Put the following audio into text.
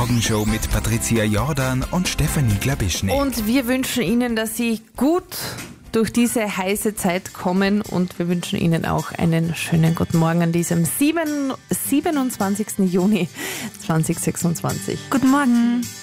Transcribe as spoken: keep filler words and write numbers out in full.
Morgenshow mit Patricia Jordan und Stefanie Glabischnik. Und wir wünschen Ihnen, dass Sie gut durch diese heiße Zeit kommen und wir wünschen Ihnen auch einen schönen guten Morgen an diesem siebenundzwanzigsten Juni zweitausendsechsundzwanzig. Guten Morgen.